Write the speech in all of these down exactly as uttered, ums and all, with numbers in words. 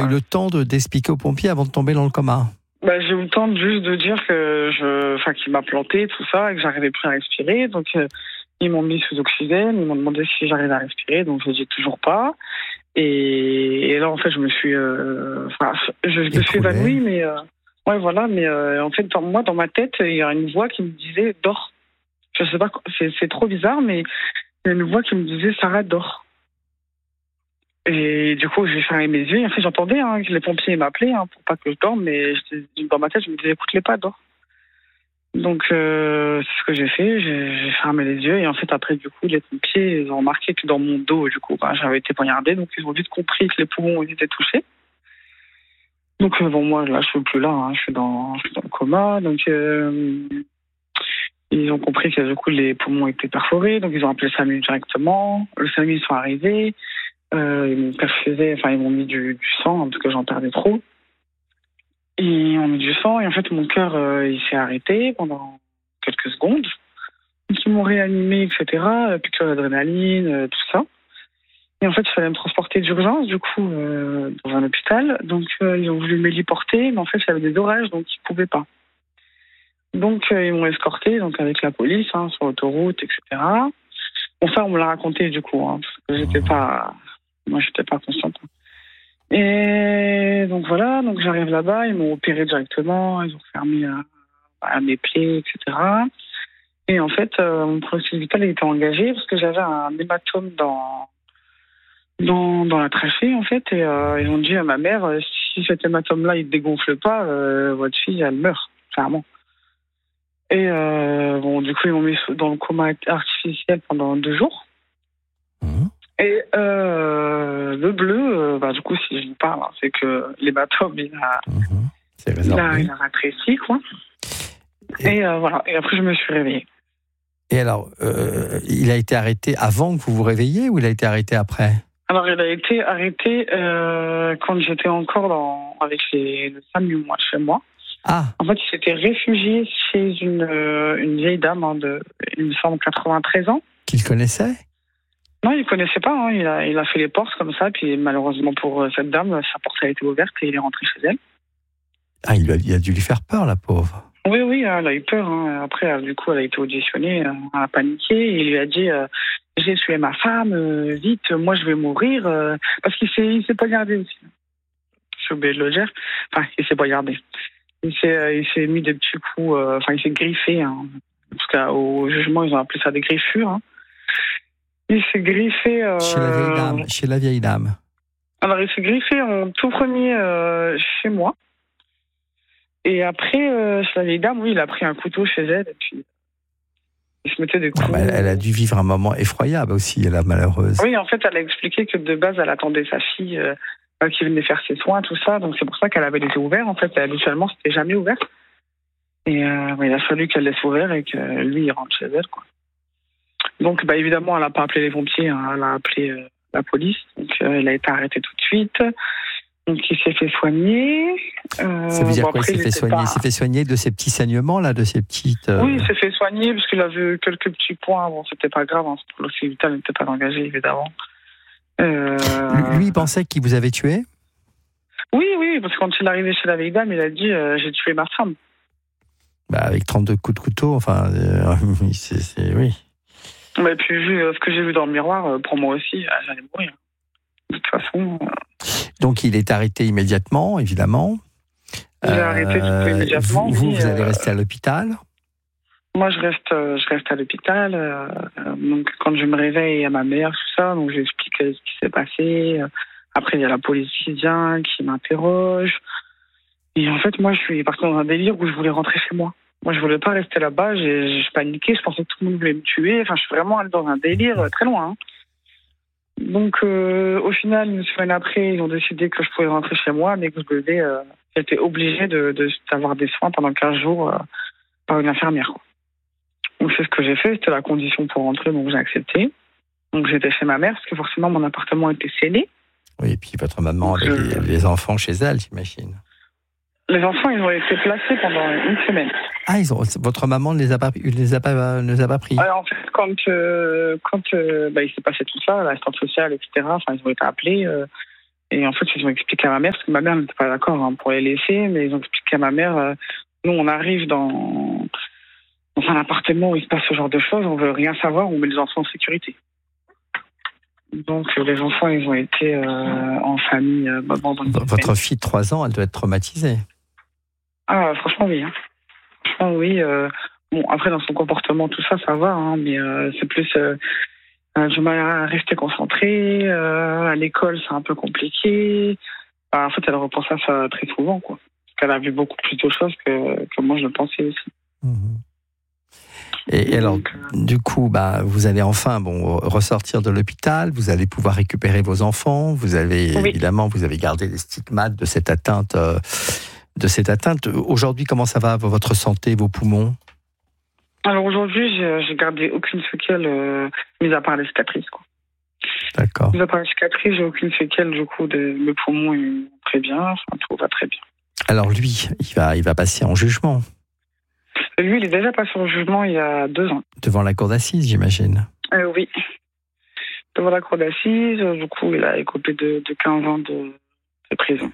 eu le temps de, d'expliquer aux pompiers avant de tomber dans le coma? Bah, j'ai eu le temps de, juste de dire que je, enfin, qu'il m'a planté, tout ça, et que j'arrivais plus à respirer. Donc, euh, ils m'ont mis sous oxygène, ils m'ont demandé si j'arrivais à respirer, donc je dis toujours pas. Et, et là, en fait, je me suis, euh, enfin, je, je me suis évanouie, mais, euh, ouais, voilà, mais euh, en fait, dans, moi, dans ma tête, il y a une voix qui me disait dors. Je sais pas, c'est, c'est trop bizarre, mais il y a une voix qui me disait Sarah, dors. Et du coup, j'ai fermé mes yeux. Et en fait, j'entendais hein, que les pompiers m'appelaient hein, pour pas que je dorme, mais dans ma tête, je me disais écoute-les pas, dors. Donc, euh, c'est ce que j'ai fait. J'ai, j'ai fermé les yeux. Et en fait, après, du coup, les pompiers ils ont remarqué que dans mon dos, du coup, bah, j'avais été poignardée. Donc, ils ont vite compris que les poumons ils étaient touchés. Donc, euh, bon, moi, là, je suis plus là. Hein, je, suis dans, je suis dans le coma. Donc, euh, ils ont compris que, du coup, les poumons étaient perforés. Donc, ils ont appelé le SAMU directement. Le SAMU, ils sont arrivés. Euh, ils m'ont perfusé, enfin ils m'ont mis du, du sang, en tout cas j'en perdais trop. Ils m'ont mis du sang et en fait mon cœur euh, il s'est arrêté pendant quelques secondes. Donc ils m'ont réanimé, et cetera. Euh, piqûre d'adrénaline, euh, tout ça. Et en fait il fallait me transporter d'urgence du coup euh, dans un hôpital. Donc euh, ils ont voulu m'héliporter, mais en fait j'avais des orages donc ils pouvaient pas. Donc euh, ils m'ont escorté donc avec la police hein, sur l'autoroute, et cetera. Bon ça on me l'a raconté du coup, hein, parce que j'étais pas. Moi, je n'étais pas consciente. Et donc voilà, donc j'arrive là-bas, ils m'ont opéré directement, ils ont fermé à, à mes pieds, et cetera. Et en fait, euh, mon pronostic vital était engagé parce que j'avais un hématome dans, dans, dans la trachée, en fait. Et euh, ils ont dit à ma mère, euh, si cet hématome-là, il ne dégonfle pas, euh, votre fille, elle meurt, clairement. Et euh, bon, du coup, ils m'ont mis dans le coma artificiel pendant deux jours. Mmh. Et euh, le bleu, euh, bah, du coup, si je vous parle, hein, c'est que l'hématome, il a, mmh. il a, il a rétréci, quoi. Et, et euh, voilà. Et après, je me suis réveillée. Et alors, euh, il a été arrêté avant que vous vous réveilliez ou il a été arrêté après? Alors, il a été arrêté euh, quand j'étais encore dans, avec les, le SAMU, moi, chez moi. Ah. En fait, il s'était réfugié chez une, euh, une vieille dame hein, de, il me semble, quatre-vingt-treize ans. Qu'il connaissait? Non, il ne connaissait pas. Hein. Il, a, il a fait les portes comme ça. Puis malheureusement pour cette dame, sa porte a été ouverte et il est rentré chez elle. Ah, il a, il a dû lui faire peur, la pauvre. Oui, oui, elle a eu peur. Hein. Après, du coup, elle a été auditionnée. Elle a paniqué. Et il lui a dit euh, j'ai tué ma femme, euh, vite, moi je vais mourir. Euh, parce qu'il s'est, il s'est poignardé aussi. Je suis obligée de le dire. Enfin, il s'est poignardé. Il s'est, euh, il s'est mis des petits coups. Euh, enfin, il s'est griffé. Hein. Parce qu'au jugement, ils ont appelé ça des griffures. Hein. Il s'est griffé... Euh... Chez la vieille dame. Chez la vieille dame. Alors, il s'est griffé en tout premier euh, chez moi. Et après, euh, chez la vieille dame, oui, il a pris un couteau chez elle. Et puis, il se mettait des coups. Ah bah, elle a dû vivre un moment effroyable aussi, la malheureuse. Oui, en fait, elle a expliqué que de base, elle attendait sa fille euh, qui venait faire ses soins, tout ça. Donc, c'est pour ça qu'elle avait les yeux ouverts. En fait, habituellement, c'était jamais ouvert. Et euh, bah, il a fallu qu'elle laisse ouvert et que lui, il rentre chez elle, quoi. Donc, bah, évidemment, elle n'a pas appelé les pompiers, hein, elle a appelé euh, la police. Donc, euh, elle a été arrêtée tout de suite. Donc, il s'est fait soigner. Euh, Ça veut dire bon, quoi, après, il s'est fait soigner pas... Il s'est fait soigner de ces petits saignements, là, de ces petites... Euh... Oui, il s'est fait soigner parce qu'il avait quelques petits points. Bon, c'était pas grave, hein, le pronostic vital n'était pas engagé, évidemment. Euh... Lui, il pensait qu'il vous avait tué? Oui, oui, parce que quand il est arrivé chez la vieille dame, il a dit euh, « j'ai tué ma femme ». Bah, avec trente-deux coups de couteau, enfin, euh, c'est, c'est... oui. Et puis, vu euh, ce que j'ai vu dans le miroir, euh, pour moi aussi, euh, j'allais mourir. De toute façon... Euh... Donc, il est arrêté immédiatement, évidemment. Il est euh, arrêté du coup, immédiatement. Vous, vous, oui, vous allez euh... rester à l'hôpital? Moi, je reste, euh, je reste à l'hôpital. Euh, donc, quand je me réveille à ma mère, tout ça, donc j'explique ce qui s'est passé. Après, il y a la police qui vient, qui m'interroge. Et en fait, moi, je suis partie dans un délire où je voulais rentrer chez moi. Moi, je voulais pas rester là-bas. J'ai, je paniquais. Je pensais que tout le monde voulait me tuer. Enfin, je suis vraiment allée dans un délire euh, très loin. Hein. Donc, euh, au final, une semaine après, ils ont décidé que je pouvais rentrer chez moi, mais que je devais, euh, j'étais obligée de, de, d'avoir des soins pendant quinze jours euh, par une infirmière, quoi. Donc, c'est ce que j'ai fait. C'était la condition pour rentrer, donc j'ai accepté. Donc, j'étais chez ma mère, parce que forcément, mon appartement était scellé. Oui, et puis votre maman avec je... les, les enfants chez elle, j'imagine. Les enfants, ils ont été placés pendant une semaine. Ah, ils ont, votre maman ne les a pas, ne les a pas, ne les a pas pris? Alors, en fait, quand, euh, quand euh, bah, il s'est passé tout ça, l'assistante sociale, et cetera, enfin, ils ont été appelés. Euh, Et en fait, ils ont expliqué à ma mère, parce que ma mère n'était pas d'accord hein, pour les laisser, mais ils ont expliqué à ma mère, euh, nous, on arrive dans, dans un appartement où il se passe ce genre de choses, on veut rien savoir, on met les enfants en sécurité. Donc, euh, les enfants, ils ont été euh, en famille. Euh, bah, bon, Votre fille de trois ans, elle doit être traumatisée. Ah, franchement, oui. Hein. Franchement, oui. Euh, bon, après, dans son comportement, tout ça, ça va, hein, mais euh, c'est plus... Euh, euh, du mal à rester concentrée. Euh, à l'école, c'est un peu compliqué. Bah, en fait, elle repense à ça très souvent, quoi. Parce qu'elle a vu beaucoup plus de choses que, que moi, je le pensais aussi. Mmh. Et, et alors, du coup, bah, vous allez enfin bon, ressortir de l'hôpital, vous allez pouvoir récupérer vos enfants, vous avez, oui. évidemment, vous avez gardé les stigmates de cette atteinte. Euh, de cette atteinte. Aujourd'hui, comment ça va, votre santé, vos poumons ? Alors aujourd'hui, j'ai, j'ai gardé aucune séquelle, euh, mis à part les cicatrices, quoi. D'accord. Mis à part les cicatrices, j'ai aucune séquelle, du coup, de, mes poumons, ils vont très bien, enfin, tout va très bien. Alors lui, il va, il va passer en jugement. Lui, il est déjà passé en jugement il y a deux ans. Devant la cour d'assises, j'imagine. Euh, oui. Devant la cour d'assises, du coup, il a écopé de, de quinze ans de, de prison.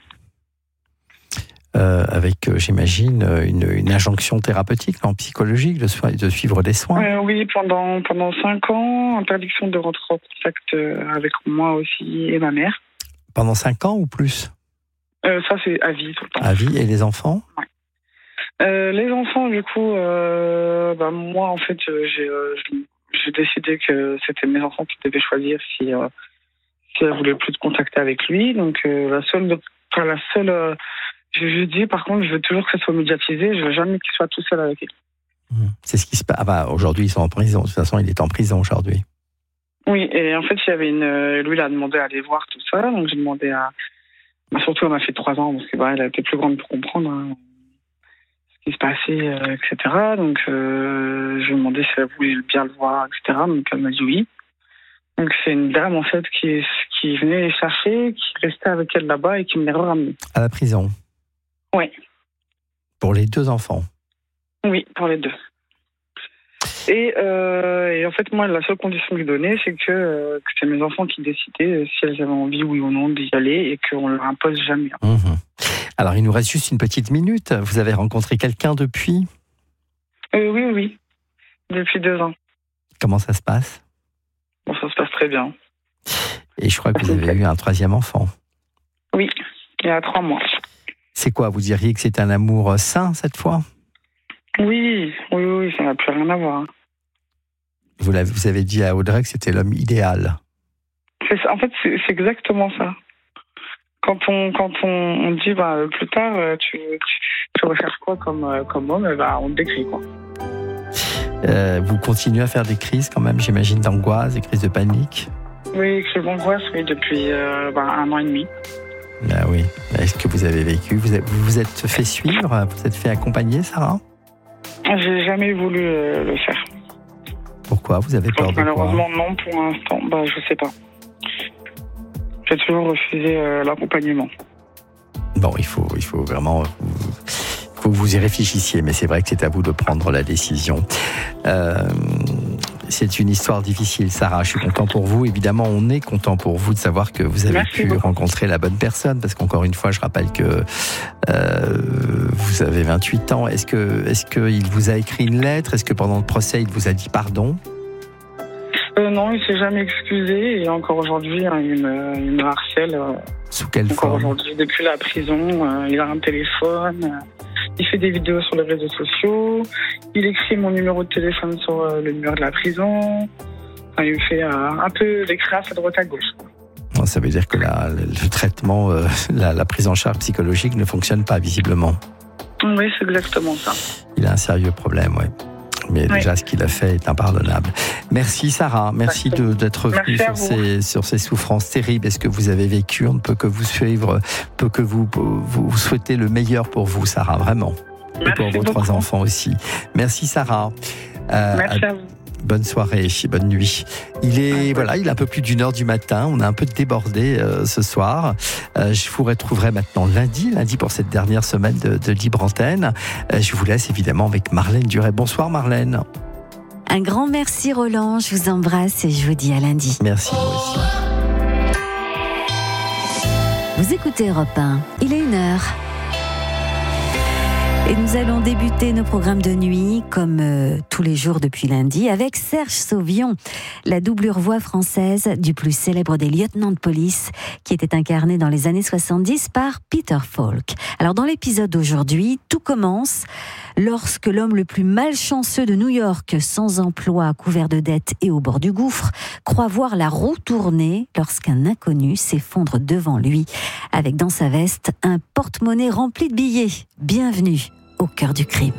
Euh, avec, euh, j'imagine, une, une injonction thérapeutique, non, psychologique, de, so- de suivre des soins. Euh, oui, pendant, pendant cinq ans, interdiction de rentrer en contact avec moi aussi et ma mère. Pendant cinq ans ou plus ? euh, Ça, c'est à vie tout le temps. À vie, et les enfants ? Ouais. Euh, les enfants, du coup, euh, bah, moi, en fait, j'ai, euh, j'ai décidé que c'était mes enfants qui devaient choisir si, euh, si elles voulaient plus de contacter avec lui. Donc, euh, la seule, enfin, la seule, euh, je lui dis, par contre, je veux toujours que ça soit médiatisé. Je veux jamais qu'il soit tout seul avec lui. Mmh. C'est ce qui se passe. Ah bah, aujourd'hui, ils sont en prison. De toute façon, il est en prison aujourd'hui. Oui, et en fait, il y avait une, lui, il a demandé à aller voir tout ça. Donc, j'ai demandé à, bah, surtout, elle m'a fait trois ans parce que, bah, elle a été plus grande pour comprendre. Hein. Qui se passait, euh, et cetera. Donc, euh, je lui ai demandé si elle voulait bien le voir, et cetera. Donc, elle m'a dit oui. Donc, c'est une dame, en fait, qui, qui venait les chercher, qui restait avec elle là-bas et qui me les ramenait. À la prison ? Oui. Pour les deux enfants ? Oui, pour les deux. Et, euh, et en fait, moi, la seule condition lui donnait, c'est que, euh, que c'est mes enfants qui décidaient si elles avaient envie, oui ou non, d'y aller et qu'on ne leur impose jamais. Mmh. Alors, il nous reste juste une petite minute. Vous avez rencontré quelqu'un depuis ? euh, Oui, oui. Depuis deux ans. Comment ça se passe ? Bon, ça se passe très bien. Et je crois que vous avez eu un troisième enfant. Oui, il y a trois mois. C'est quoi ? Vous diriez que c'est un amour sain, cette fois ? Oui, oui, oui, ça n'a plus rien à voir. Vous, l'avez, vous avez dit à Audrey que c'était l'homme idéal. C'est ça, en fait, c'est, c'est exactement ça. Quand on, quand on, on dit bah, plus tard, tu, tu, tu recherches quoi comme, comme homme, bah, on te décrit quoi. Euh, vous continuez à faire des crises quand même, j'imagine, d'angoisse, des crises de panique ? Oui, crises d'angoisse, oui, depuis euh, bah, un an et demi. Ah oui. Est-ce que vous avez vécu ? Vous êtes, vous vous êtes fait suivre ? Vous êtes fait accompagner, Sarah ? J'ai jamais voulu euh, le faire. Pourquoi ? Vous avez peur de quoi ? Malheureusement, non, pour l'instant. Bah, je sais pas. J'ai toujours refusé euh, l'accompagnement. Bon, il faut, il faut vraiment... Il faut que vous y réfléchissiez, mais c'est vrai que c'est à vous de prendre la décision. Euh, c'est une histoire difficile, Sarah. Je suis content pour vous. Évidemment, on est content pour vous de savoir que vous avez Merci pu beaucoup. rencontrer la bonne personne, parce qu'encore une fois, je rappelle que euh, vous avez vingt-huit ans. Est-ce que, est-ce qu'il vous a écrit une lettre ? Est-ce que pendant le procès, il vous a dit pardon ? euh, Non, il s'est jamais excusé. Et encore aujourd'hui, hein, il, me, il me harcèle. Euh, Sous quelle encore forme ? aujourd'hui, depuis la prison, euh, il a un téléphone. Euh, il fait des vidéos sur les réseaux sociaux. Il écrit mon numéro de téléphone sur euh, le mur de la prison. Enfin, il me fait euh, un peu des crasses à droite à gauche. Bon, ça veut dire que la, le traitement, euh, la, la prise en charge psychologique ne fonctionne pas visiblement. Oui, c'est exactement ça. Il a un sérieux problème, oui. Mais oui. Déjà, ce qu'il a fait est impardonnable. Merci Sarah, merci de, d'être venue sur ces, sur ces souffrances terribles et ce que vous avez vécu. On ne peut que vous suivre, peut que vous, vous, vous souhaiter le meilleur pour vous, Sarah, vraiment. Merci et pour vos beaucoup. trois enfants aussi. Merci Sarah. Euh, merci à, à vous. Bonne soirée, bonne nuit. Il est, voilà, il est un peu plus d'une heure du matin. On a un peu débordé euh, ce soir. Euh, je vous retrouverai maintenant lundi, lundi pour cette dernière semaine de, de Libre Antenne. Euh, je vous laisse évidemment avec Marlène Duret. Bonsoir Marlène. Un grand merci Roland. Je vous embrasse et je vous dis à lundi. Merci, moi aussi. Vous écoutez Europe un, il est une heure. Et nous allons débuter nos programmes de nuit, comme euh, tous les jours depuis lundi, avec Serge Sauvion, la doublure voix française du plus célèbre des lieutenants de police, qui était incarné dans les années soixante-dix par Peter Falk. Alors dans l'épisode d'aujourd'hui, tout commence lorsque l'homme le plus malchanceux de New York, sans emploi, couvert de dettes et au bord du gouffre, croit voir la roue tourner lorsqu'un inconnu s'effondre devant lui, avec dans sa veste un porte-monnaie rempli de billets. Bienvenue au cœur du crime.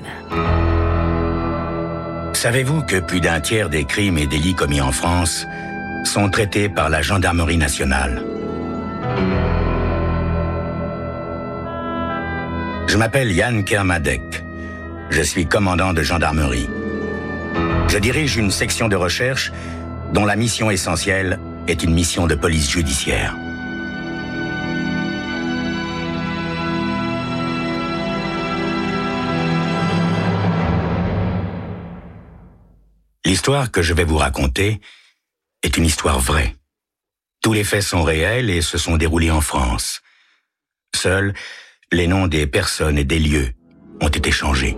Savez-vous que plus d'un tiers des crimes et délits commis en France sont traités par la gendarmerie nationale ? Je m'appelle Yann Kermadec. Je suis commandant de gendarmerie. Je dirige une section de recherche dont la mission essentielle est une mission de police judiciaire. L'histoire que je vais vous raconter est une histoire vraie. Tous les faits sont réels et se sont déroulés en France. Seuls les noms des personnes et des lieux ont été changés.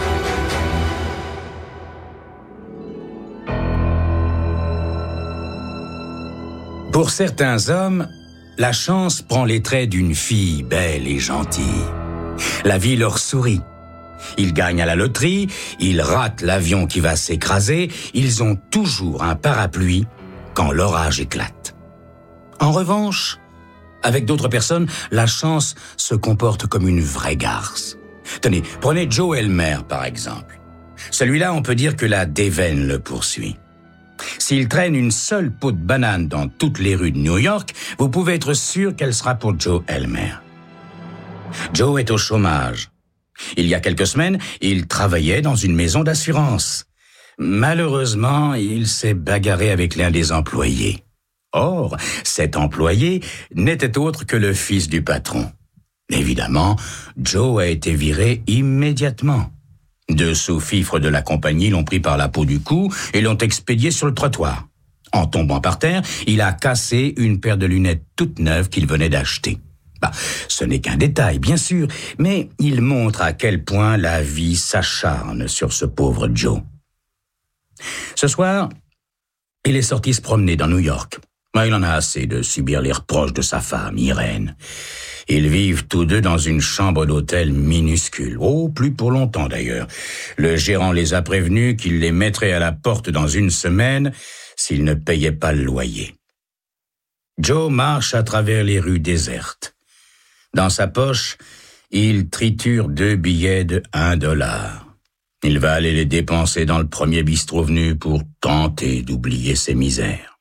Pour certains hommes, la chance prend les traits d'une fille belle et gentille. La vie leur sourit. Ils gagnent à la loterie, ils ratent l'avion qui va s'écraser, ils ont toujours un parapluie quand l'orage éclate. En revanche, avec d'autres personnes, la chance se comporte comme une vraie garce. Tenez, prenez Joe Elmer par exemple. Celui-là, on peut dire que la déveine le poursuit. S'il traîne une seule peau de banane dans toutes les rues de New York, vous pouvez être sûr qu'elle sera pour Joe Elmer. Joe est au chômage. Il y a quelques semaines, il travaillait dans une maison d'assurance. Malheureusement, il s'est bagarré avec l'un des employés. Or, cet employé n'était autre que le fils du patron. Évidemment, Joe a été viré immédiatement. Deux sous-fifres de la compagnie l'ont pris par la peau du cou et l'ont expédié sur le trottoir. En tombant par terre, il a cassé une paire de lunettes toutes neuves qu'il venait d'acheter. Bah, ce n'est qu'un détail, bien sûr, mais il montre à quel point la vie s'acharne sur ce pauvre Joe. Ce soir, il est sorti se promener dans New York. Il en a assez de subir les reproches de sa femme, Irène. Ils vivent tous deux dans une chambre d'hôtel minuscule. Oh, plus pour longtemps d'ailleurs. Le gérant les a prévenus qu'il les mettrait à la porte dans une semaine s'ils ne payaient pas le loyer. Joe marche à travers les rues désertes. Dans sa poche, il triture deux billets de un dollar. Il va aller les dépenser dans le premier bistrot venu pour tenter d'oublier ses misères.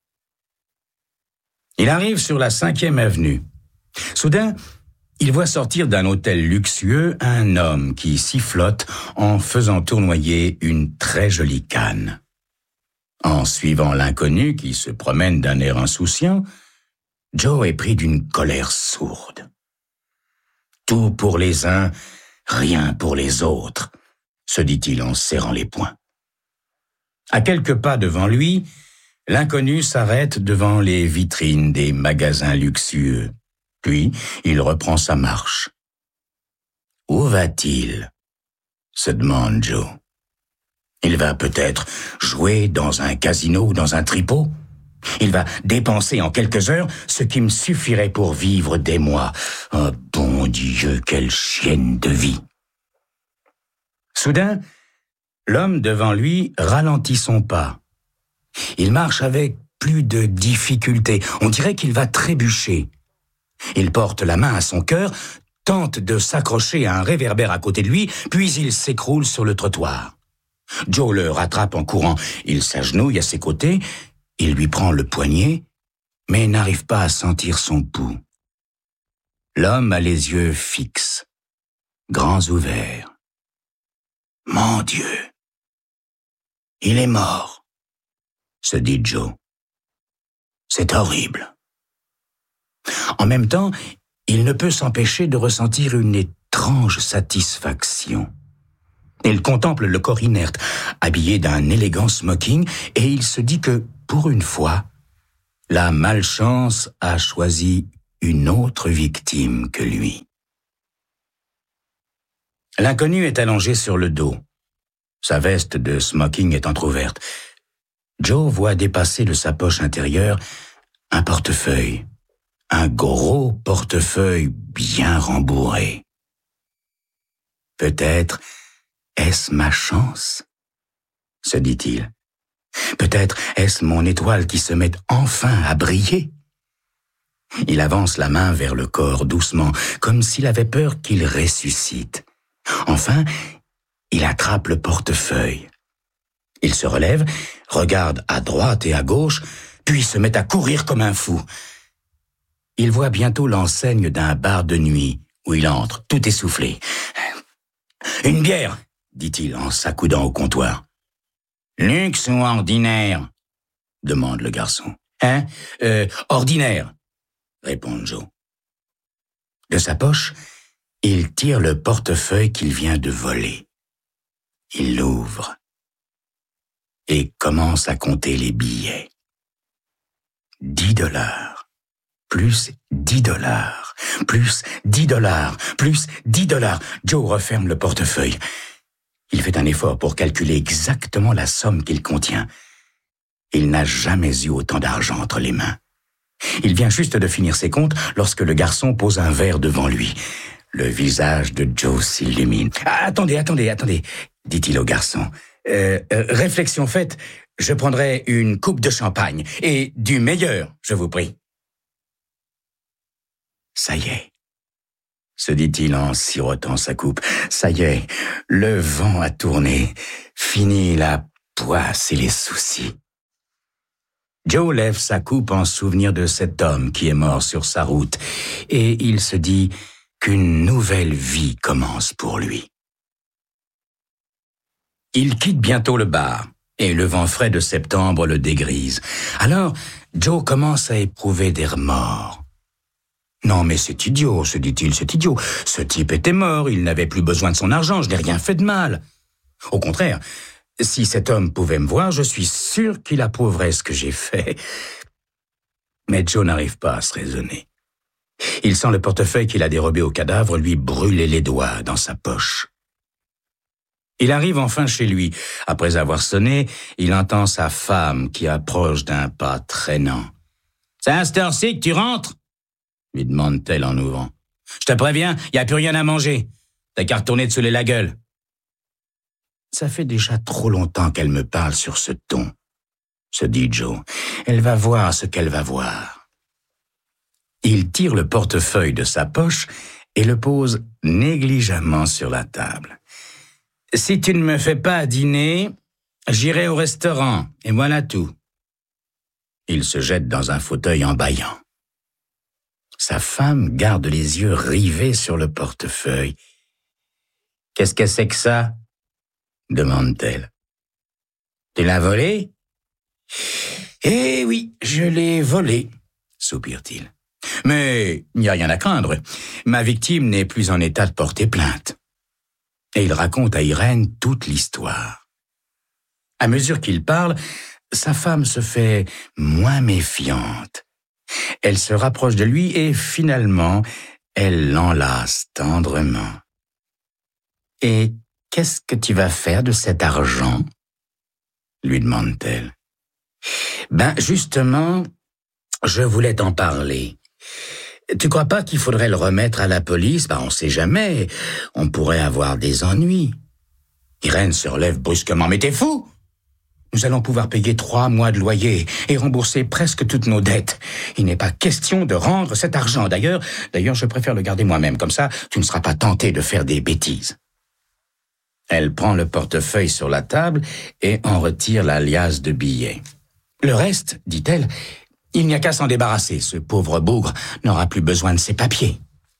Il arrive sur la cinquième avenue. Soudain, il voit sortir d'un hôtel luxueux un homme qui sifflote en faisant tournoyer une très jolie canne. En suivant l'inconnu qui se promène d'un air insouciant, Joe est pris d'une colère sourde. Tout pour les uns, rien pour les autres, se dit-il en serrant les poings. À quelques pas devant lui, l'inconnu s'arrête devant les vitrines des magasins luxueux. Puis, il reprend sa marche. Où va-t-il ? Se demande Joe. Il va peut-être jouer dans un casino ou dans un tripot ? Il va dépenser en quelques heures ce qui me suffirait pour vivre des mois. Oh bon Dieu, quelle chienne de vie! Soudain, l'homme devant lui ralentit son pas. Il marche avec plus de difficulté. On dirait qu'il va trébucher. Il porte la main à son cœur, tente de s'accrocher à un réverbère à côté de lui, puis il s'écroule sur le trottoir. Joe le rattrape en courant. Il s'agenouille à ses côtés. Il lui prend le poignet, mais n'arrive pas à sentir son pouls. L'homme a les yeux fixes, grands ouverts. Mon Dieu! Il est mort, se dit Joe. C'est horrible. En même temps, il ne peut s'empêcher de ressentir une étrange satisfaction. Il contemple le corps inerte, habillé d'un élégant smoking, et il se dit que, pour une fois, la malchance a choisi une autre victime que lui. L'inconnu est allongé sur le dos. Sa veste de smoking est entr'ouverte. Joe voit dépasser de sa poche intérieure un portefeuille. Un gros portefeuille bien rembourré. Peut-être est-ce ma chance, se dit-il. Peut-être est-ce mon étoile qui se met enfin à briller. Il avance la main vers le corps doucement, comme s'il avait peur qu'il ressuscite. Enfin, il attrape le portefeuille. Il se relève, regarde à droite et à gauche, puis se met à courir comme un fou. Il voit bientôt l'enseigne d'un bar de nuit, où il entre, tout essoufflé. « Une bière !» dit-il en s'accoudant au comptoir. « Luxe ou ordinaire ?» demande le garçon. « Hein euh, ordinaire !» répond Joe. De sa poche, il tire le portefeuille qu'il vient de voler. Il l'ouvre et commence à compter les billets. Dix dollars, plus dix dollars, plus dix dollars, plus dix dollars. Joe referme le portefeuille. Il fait un effort pour calculer exactement la somme qu'il contient. Il n'a jamais eu autant d'argent entre les mains. Il vient juste de finir ses comptes lorsque le garçon pose un verre devant lui. Le visage de Joe s'illumine. Ah, « Attendez, attendez, attendez », dit-il au garçon. Euh, euh, « Réflexion faite, je prendrai une coupe de champagne, et du meilleur, je vous prie. » « Ça y est », se dit-il en sirotant sa coupe. « Ça y est, le vent a tourné. Fini la poisse et les soucis. » Joe lève sa coupe en souvenir de cet homme qui est mort sur sa route, et il se dit qu'une nouvelle vie commence pour lui. Il quitte bientôt le bar, et le vent frais de septembre le dégrise. Alors, Joe commence à éprouver des remords. Non, mais c'est idiot, se dit-il, c'est idiot. Ce type était mort, il n'avait plus besoin de son argent, je n'ai rien fait de mal. Au contraire, si cet homme pouvait me voir, je suis sûr qu'il approuverait ce que j'ai fait. Mais Joe n'arrive pas à se raisonner. Il sent le portefeuille qu'il a dérobé au cadavre lui brûler les doigts dans sa poche. Il arrive enfin chez lui. Après avoir sonné, il entend sa femme qui approche d'un pas traînant. « C'est à cette heure-ci que tu rentres ?» lui demande-t-elle en ouvrant. « Je te préviens, il n'y a plus rien à manger. T'as qu'à retourner te saouler la gueule. » Ça fait déjà trop longtemps qu'elle me parle sur ce ton, se dit Joe. Elle va voir ce qu'elle va voir. Il tire le portefeuille de sa poche et le pose négligemment sur la table. « Si tu ne me fais pas dîner, j'irai au restaurant, et voilà tout. » Il se jette dans un fauteuil en bâillant. Sa femme garde les yeux rivés sur le portefeuille. « Qu'est-ce que c'est que ça ?» demande-t-elle. « Tu l'as volé ?»« Eh oui, je l'ai volé, » soupire-t-il. « Mais il n'y a rien à craindre. Ma victime n'est plus en état de porter plainte. » Et il raconte à Irène toute l'histoire. À mesure qu'il parle, sa femme se fait moins méfiante. Elle se rapproche de lui et finalement, elle l'enlace tendrement. « Et qu'est-ce que tu vas faire de cet argent ?» lui demande-t-elle. « Ben, justement, je voulais t'en parler. Tu crois pas qu'il faudrait le remettre à la police ? Ben, on sait jamais. On pourrait avoir des ennuis. » Irène se relève brusquement. « Mais t'es fou ? Nous allons pouvoir payer trois mois de loyer et rembourser presque toutes nos dettes. Il n'est pas question de rendre cet argent. D'ailleurs, d'ailleurs, je préfère le garder moi-même. Comme ça, tu ne seras pas tenté de faire des bêtises. » Elle prend le portefeuille sur la table et en retire la liasse de billets. « Le reste, dit-elle, il n'y a qu'à s'en débarrasser. Ce pauvre bougre n'aura plus besoin de ses papiers. »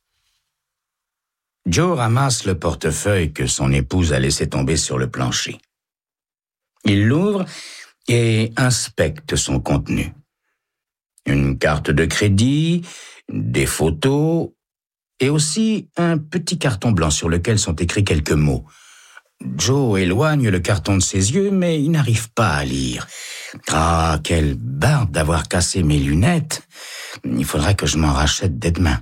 Joe ramasse le portefeuille que son épouse a laissé tomber sur le plancher. Il l'ouvre et inspecte son contenu. Une carte de crédit, des photos et aussi un petit carton blanc sur lequel sont écrits quelques mots. Joe éloigne le carton de ses yeux, mais il n'arrive pas à lire. Ah, quelle barbe d'avoir cassé mes lunettes. Il faudra que je m'en rachète dès demain.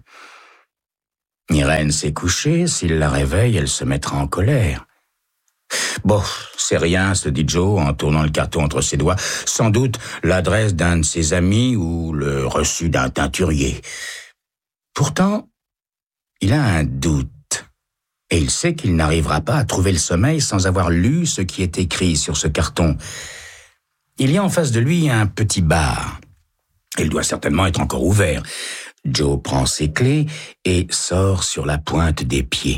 Irène s'est couchée, s'il la réveille, elle se mettra en colère. Bon, c'est rien, se dit Joe en tournant le carton entre ses doigts. Sans doute l'adresse d'un de ses amis ou le reçu d'un teinturier. Pourtant, il a un doute. Et il sait qu'il n'arrivera pas à trouver le sommeil sans avoir lu ce qui est écrit sur ce carton. Il y a en face de lui un petit bar. Il doit certainement être encore ouvert. Joe prend ses clés et sort sur la pointe des pieds.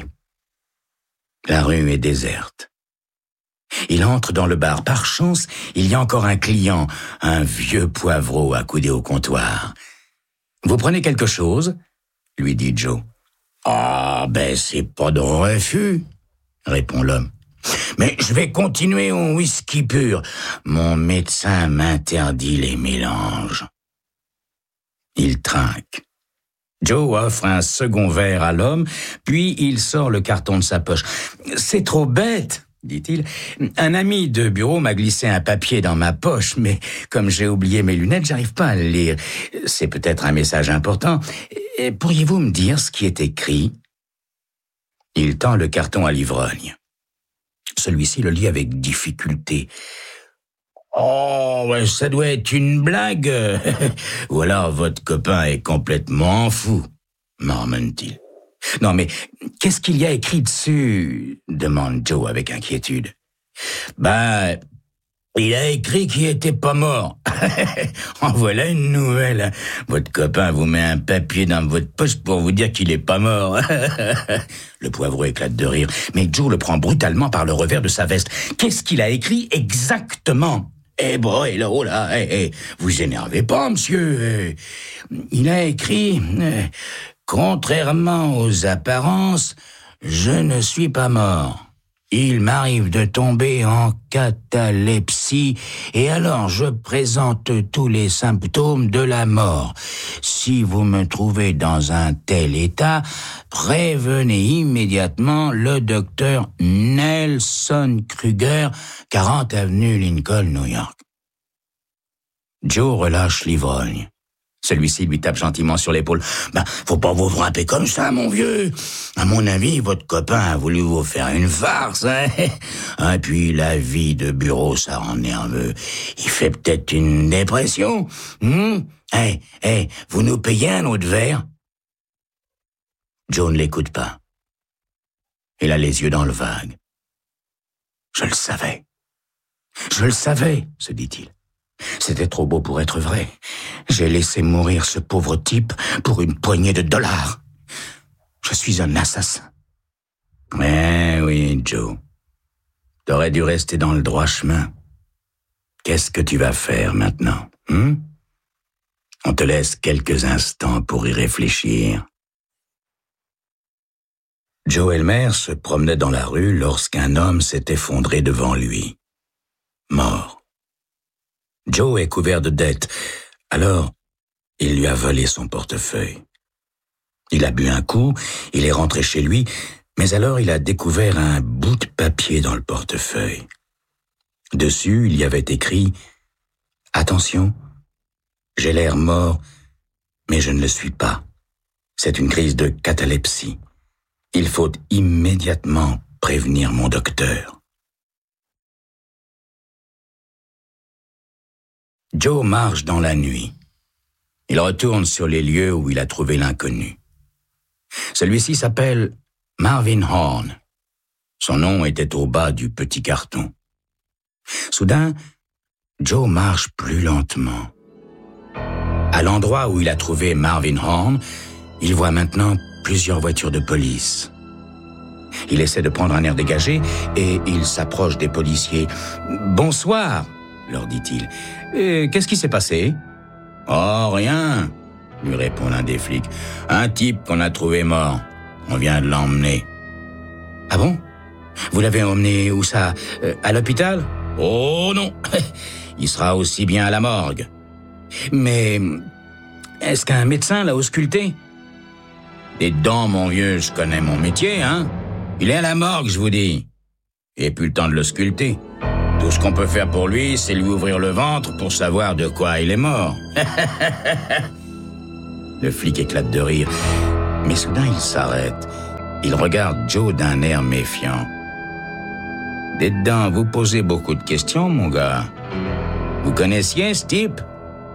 La rue est déserte. Il entre dans le bar. Par chance, il y a encore un client, un vieux poivreau accoudé au comptoir. « Vous prenez quelque chose ?» lui dit Joe. « Ah, ben c'est pas de refus, » répond l'homme. « Mais je vais continuer au whisky pur. Mon médecin m'interdit les mélanges. » Il trinque. Joe offre un second verre à l'homme, puis il sort le carton de sa poche. « C'est trop bête, » dit-il. « Un ami de bureau m'a glissé un papier dans ma poche, mais comme j'ai oublié mes lunettes, j'arrive pas à le lire. C'est peut-être un message important. Pourriez-vous me dire ce qui est écrit ?» Il tend le carton à l'ivrogne. Celui-ci le lit avec difficulté. « Oh, ça doit être une blague. Ou alors votre copain est complètement fou, » marmonne-t-il. « Non, mais qu'est-ce qu'il y a écrit dessus ?» demande Joe avec inquiétude. « Ben, il a écrit qu'il était pas mort. En voilà une nouvelle. Votre copain vous met un papier dans votre poche pour vous dire qu'il est pas mort. » Le poivreau éclate de rire, mais Joe le prend brutalement par le revers de sa veste. « Qu'est-ce qu'il a écrit exactement ?» Eh bon, et là, oh là, eh, eh, vous énervez pas, monsieur. Il a écrit, eh, contrairement aux apparences, je ne suis pas mort. Il m'arrive de tomber en catalepsie et alors je présente tous les symptômes de la mort. Si vous me trouvez dans un tel état, prévenez immédiatement le docteur Nelson Kruger, quarante avenue Lincoln, New York. Joe relâche l'ivrogne. Celui-ci lui tape gentiment sur l'épaule. « Ben, faut pas vous frapper comme ça, mon vieux. À mon avis, votre copain a voulu vous faire une farce, hein. Et puis, la vie de bureau, ça rend nerveux. Il fait peut-être une dépression. Hum? Hey, hey, vous nous payez un autre verre ?» Joe ne l'écoute pas. Il a les yeux dans le vague. « Je le savais. Je le savais, » se dit-il. C'était trop beau pour être vrai. J'ai laissé mourir ce pauvre type pour une poignée de dollars. Je suis un assassin. Eh oui, Joe. T'aurais dû rester dans le droit chemin. Qu'est-ce que tu vas faire maintenant, hein? On te laisse quelques instants pour y réfléchir. Joe Elmer se promenait dans la rue lorsqu'un homme s'est effondré devant lui. Mort. Joe est couvert de dettes, alors il lui a volé son portefeuille. Il a bu un coup, il est rentré chez lui, mais alors il a découvert un bout de papier dans le portefeuille. Dessus, il y avait écrit « Attention, j'ai l'air mort, mais je ne le suis pas. C'est une crise de catalepsie. Il faut immédiatement prévenir mon docteur. » Joe marche dans la nuit. Il retourne sur les lieux où il a trouvé l'inconnu. Celui-ci s'appelle Marvin Horn. Son nom était au bas du petit carton. Soudain, Joe marche plus lentement. À l'endroit où il a trouvé Marvin Horn, il voit maintenant plusieurs voitures de police. Il essaie de prendre un air dégagé et il s'approche des policiers. « Bonsoir !» leur dit-il. « Qu'est-ce qui s'est passé ?»« Oh, rien !» lui répond l'un des flics. « Un type qu'on a trouvé mort. On vient de l'emmener. »« Ah bon? Vous l'avez emmené où ça? euh, À l'hôpital ?»« Oh non, il sera aussi bien à la morgue. »« Mais est-ce qu'un médecin l'a ausculté ?»« Des dents, mon vieux, je connais mon métier, hein. Il est à la morgue, je vous dis. » et plus le temps de le sculpter. Tout ce qu'on peut faire pour lui, c'est lui ouvrir le ventre pour savoir de quoi il est mort. Le flic éclate de rire, mais soudain il s'arrête. Il regarde Joe d'un air méfiant. « Dedans, vous posez beaucoup de questions, mon gars. Vous connaissiez ce type ? » Hein ?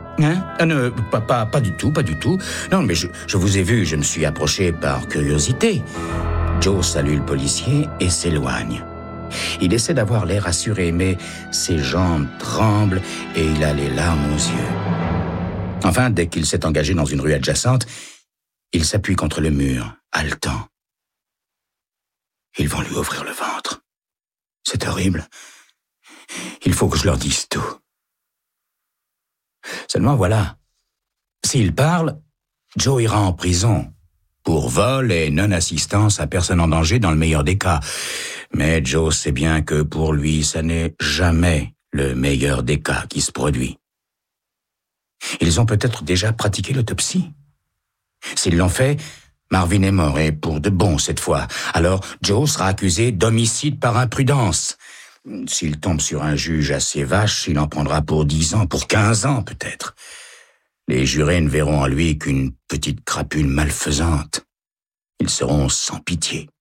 Ah, non, pas, pas, pas du tout, pas du tout. Non, mais je, je vous ai vu, je me suis approché par curiosité. Joe salue le policier et s'éloigne. Il essaie d'avoir l'air assuré, mais ses jambes tremblent et il a les larmes aux yeux. Enfin, dès qu'il s'est engagé dans une rue adjacente, il s'appuie contre le mur, haletant. Ils vont lui ouvrir le ventre. C'est horrible. Il faut que je leur dise tout. Seulement voilà, s'il parle, Joe ira en prison pour vol et non-assistance à personne en danger dans le meilleur des cas. Mais Joe sait bien que pour lui, ça n'est jamais le meilleur des cas qui se produit. Ils ont peut-être déjà pratiqué l'autopsie. S'ils l'ont fait, Marvin est mort, et pour de bon cette fois. Alors Joe sera accusé d'homicide par imprudence. S'il tombe sur un juge assez vache, il en prendra pour dix ans, pour quinze ans peut-être. Les jurés ne verront en lui qu'une petite crapule malfaisante. Ils seront sans pitié.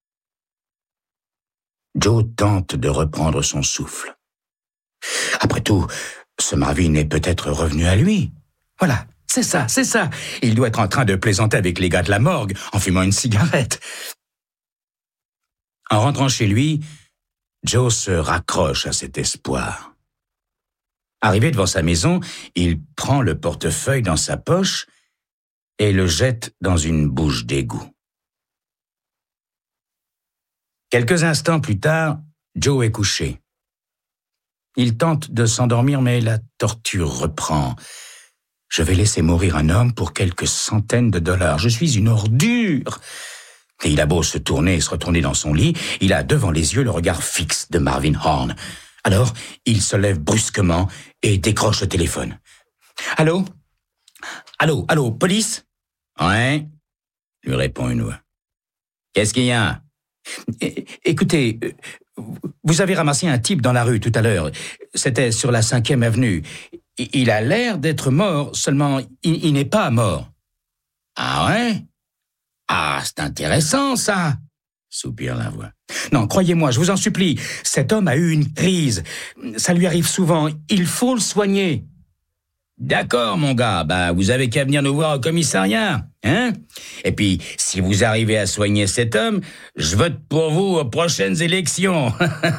Joe tente de reprendre son souffle. Après tout, ce Marvin est peut-être revenu à lui. Voilà, c'est ça, c'est ça. Il doit être en train de plaisanter avec les gars de la morgue en fumant une cigarette. En rentrant chez lui, Joe se raccroche à cet espoir. Arrivé devant sa maison, il prend le portefeuille dans sa poche et le jette dans une bouche d'égout. Quelques instants plus tard, Joe est couché. Il tente de s'endormir, mais la torture reprend. Je vais laisser mourir un homme pour quelques centaines de dollars. Je suis une ordure. Et il a beau se tourner et se retourner dans son lit, il a devant les yeux le regard fixe de Marvin Horn. Alors, il se lève brusquement et décroche le téléphone. « Allô ? Allô, allô, police ? » ?»« Ouais, » lui répond une voix. « Qu'est-ce qu'il y a ? » ?»« Écoutez, vous avez ramassé un type dans la rue tout à l'heure. C'était sur la cinquième avenue. Il a l'air d'être mort, seulement il, il n'est pas mort. »« Ah ouais ? Ah, c'est intéressant, ça !» soupire la voix. « Non, croyez-moi, je vous en supplie, cet homme a eu une crise. Ça lui arrive souvent, il faut le soigner. »« D'accord, mon gars, bah vous avez qu'à venir nous voir au commissariat, hein ? Et puis, si vous arrivez à soigner cet homme, je vote pour vous aux prochaines élections. »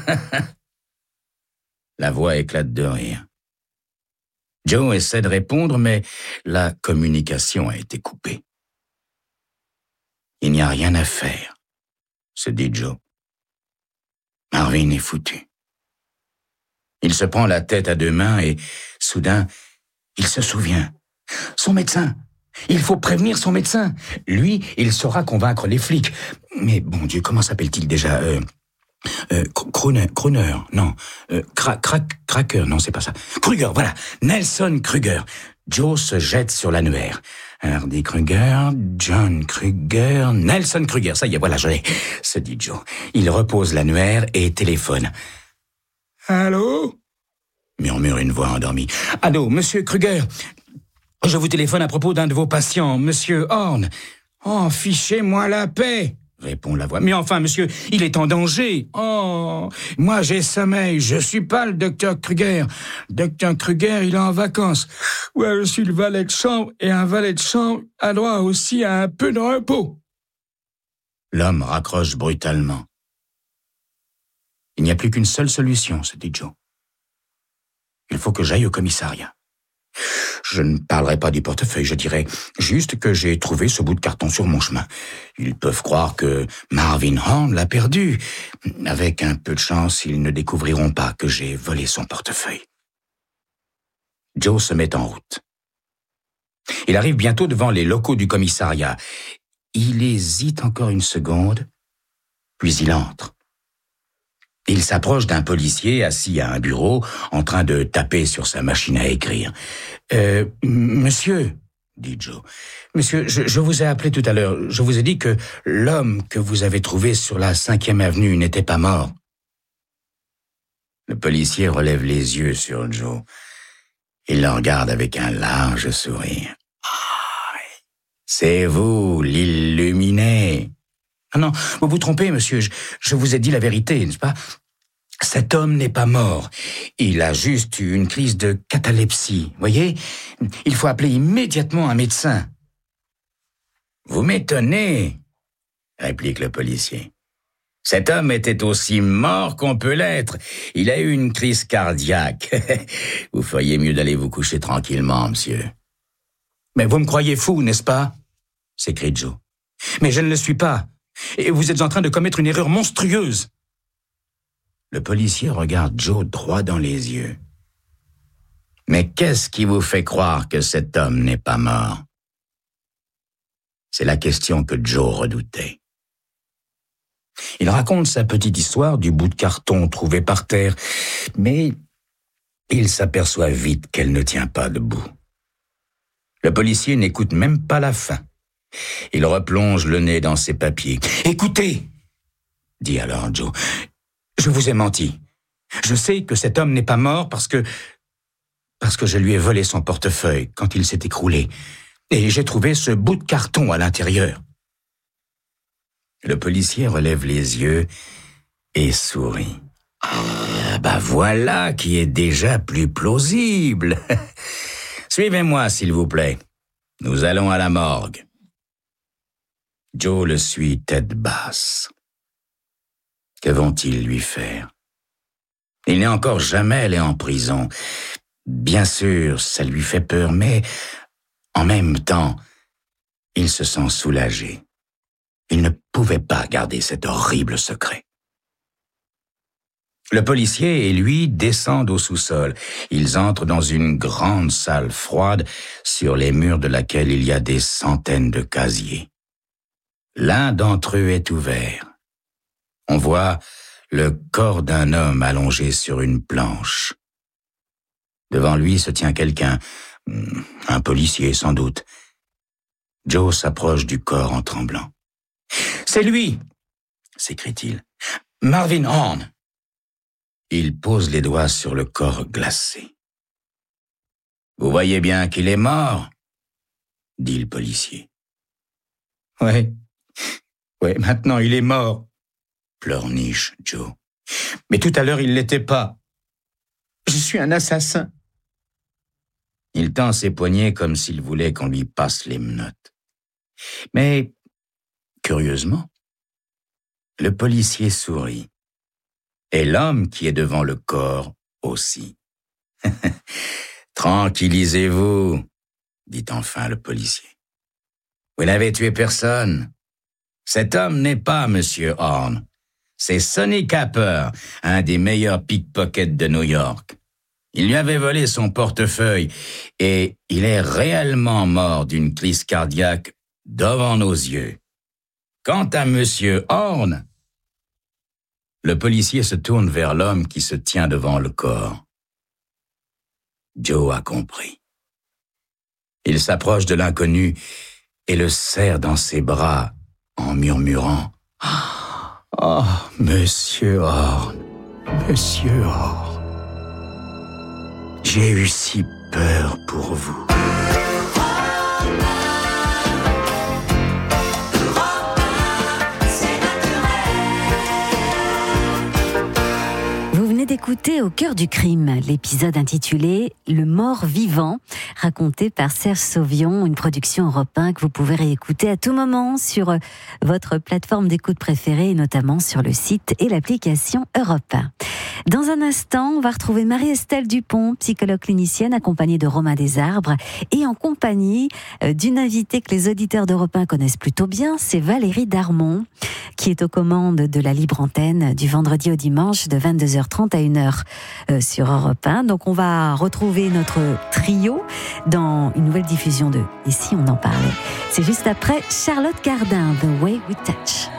La voix éclate de rire. Joe essaie de répondre, mais la communication a été coupée. « Il n'y a rien à faire, » se dit Joe. Marvin est foutu. Il se prend la tête à deux mains et, soudain, il se souvient. Son médecin. Il faut prévenir son médecin. Lui, il saura convaincre les flics. Mais bon Dieu, comment s'appelle-t-il déjà euh, euh, Kruner, Kruner, non. Euh, Cra, Cra, Cracker, non, c'est pas ça. Kruger, voilà. Nelson Kruger. Joe se jette sur l'annuaire. Hardy Kruger, John Kruger, Nelson Kruger. Ça y est, voilà, je l'ai, se dit Joe. Il repose l'annuaire et téléphone. « Allô ?» murmure une voix endormie. « Allô, monsieur Kruger, je vous téléphone à propos d'un de vos patients, monsieur Horn. »« Oh, fichez-moi la paix !» répond la voix. « Mais enfin, monsieur, il est en danger. »« Oh, moi j'ai sommeil, je suis pas le docteur Kruger. Docteur Kruger, il est en vacances. Ouais, je suis le valet de chambre, et un valet de chambre a droit aussi à un peu de repos. » L'homme raccroche brutalement. Il n'y a plus qu'une seule solution, se dit Joe. Il faut que j'aille au commissariat. Je ne parlerai pas du portefeuille, je dirai juste que j'ai trouvé ce bout de carton sur mon chemin. Ils peuvent croire que Marvin Horn l'a perdu. Avec un peu de chance, ils ne découvriront pas que j'ai volé son portefeuille. Joe se met en route. Il arrive bientôt devant les locaux du commissariat. Il hésite encore une seconde, puis il entre. Il s'approche d'un policier assis à un bureau, en train de taper sur sa machine à écrire. Euh, « Monsieur, » dit Joe, « Monsieur, je, je vous ai appelé tout à l'heure. Je vous ai dit que l'homme que vous avez trouvé sur la cinquième avenue n'était pas mort. » Le policier relève les yeux sur Joe. Il le regarde avec un large sourire. Ah, c'est vous, l'illuminé. Ah non, vous vous trompez, monsieur. Je, je vous ai dit la vérité, n'est-ce pas? Cet homme n'est pas mort. Il a juste eu une crise de catalepsie. Voyez? Il faut appeler immédiatement un médecin. Vous m'étonnez, réplique le policier. Cet homme était aussi mort qu'on peut l'être. Il a eu une crise cardiaque. Vous feriez mieux d'aller vous coucher tranquillement, monsieur. Mais vous me croyez fou, n'est-ce pas? S'écrie Joe. Mais je ne le suis pas. Et vous êtes en train de commettre une erreur monstrueuse. Le policier regarde Joe droit dans les yeux. Mais qu'est-ce qui vous fait croire que cet homme n'est pas mort? C'est la question que Joe redoutait. Il raconte sa petite histoire du bout de carton trouvé par terre, mais il s'aperçoit vite qu'elle ne tient pas debout. Le policier n'écoute même pas la fin. Il replonge le nez dans ses papiers. « Écoutez !» dit alors Joe. « Je vous ai menti. Je sais que cet homme n'est pas mort parce que... parce que je lui ai volé son portefeuille quand il s'est écroulé. Et j'ai trouvé ce bout de carton à l'intérieur. » Le policier relève les yeux et sourit. « Ah, bah voilà qui est déjà plus plausible. Suivez-moi, s'il vous plaît. Nous allons à la morgue. » Joe le suit tête basse. Que vont-ils lui faire? Il n'est encore jamais allé en prison. Bien sûr, ça lui fait peur, mais en même temps, il se sent soulagé. Il ne pouvait pas garder cet horrible secret. Le policier et lui descendent au sous-sol. Ils entrent dans une grande salle froide sur les murs de laquelle il y a des centaines de casiers. L'un d'entre eux est ouvert. On voit le corps d'un homme allongé sur une planche. Devant lui se tient quelqu'un, un policier sans doute. Joe s'approche du corps en tremblant. « C'est lui !» s'écrie-t-il. « Marvin Horn !» Il pose les doigts sur le corps glacé. « Vous voyez bien qu'il est mort ?» dit le policier. « Ouais, ouais, maintenant il est mort !» pleurniche Joe. « Mais tout à l'heure il l'était pas. Je suis un assassin !» Il tend ses poignets comme s'il voulait qu'on lui passe les menottes. Mais, curieusement, le policier sourit. Et l'homme qui est devant le corps aussi. « Tranquillisez-vous, » dit enfin le policier. « Vous n'avez tué personne. Cet homme n'est pas Monsieur Horn. C'est Sonny Capper, un des meilleurs pickpockets de New York. Il lui avait volé son portefeuille et il est réellement mort d'une crise cardiaque devant nos yeux. Quant à Monsieur Horn... » Le policier se tourne vers l'homme qui se tient devant le corps. Joe a compris. Il s'approche de l'inconnu et le serre dans ses bras en murmurant « Oh, Monsieur Horn, Monsieur Horn, j'ai eu si peur pour vous. » D'écouter Au cœur du crime, l'épisode intitulé Le mort vivant, raconté par Serge Sauvion, une production Europe un que vous pouvez réécouter à tout moment sur votre plateforme d'écoute préférée, et notamment sur le site et l'application Europe un. Dans un instant, on va retrouver Marie-Estelle Dupont, psychologue clinicienne, accompagnée de Romain Desarbres, et en compagnie d'une invitée que les auditeurs d'Europe un connaissent plutôt bien, c'est Valérie Darmon, qui est aux commandes de la libre antenne du vendredi au dimanche de vingt-deux heures trente à une heure sur Europe un. Donc on va retrouver notre trio dans une nouvelle diffusion de « Et si on en parlait ?» C'est juste après Charlotte Cardin, The Way We Touch.